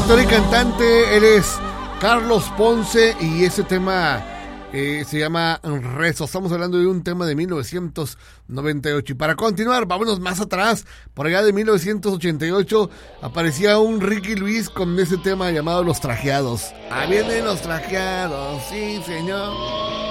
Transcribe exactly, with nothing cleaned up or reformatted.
actor y cantante, él es Carlos Ponce y ese tema eh, se llama Rezo. Estamos hablando de un tema de mil novecientos noventa y ocho. Y para continuar, vámonos más atrás. Por allá de mil novecientos ochenta y ocho aparecía un Ricky Luis con ese tema llamado Los Trajeados. Ahí vienen los trajeados, sí señor.